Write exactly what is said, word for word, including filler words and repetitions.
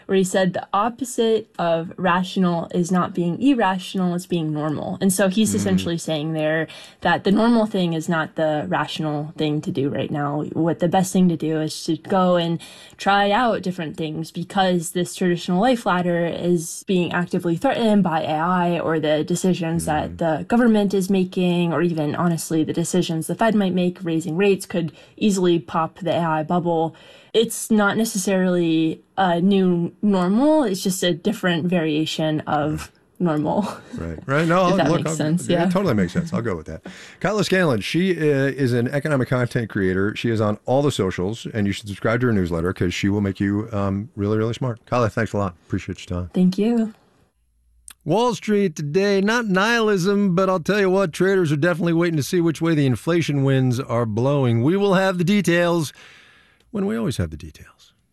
where he said the opposite of rational is not being irrational, it's being normal. And so he's mm. essentially saying there that the normal thing is not the rational thing to do right now. What the best thing to do is to go and try out different things, because this traditional life ladder is being actively threatened by A I or the decisions mm. that the government is making, or even honestly the decisions the Fed might make. Raising rates could easily pop the A I bubble. It's not necessarily a new normal. It's just a different variation of normal. Right. Right. No, if that look, makes I'll, sense. Yeah, Yeah. It totally makes sense. I'll go with that. Kyla Scanlon, she uh, is an economic content creator. She is on all the socials, and you should subscribe to her newsletter because she will make you um, really, really smart. Kyla, thanks a lot. Appreciate your time. Thank you. Wall Street today, not nihilism, but I'll tell you what, traders are definitely waiting to see which way the inflation winds are blowing. We will have the details when we always have the details.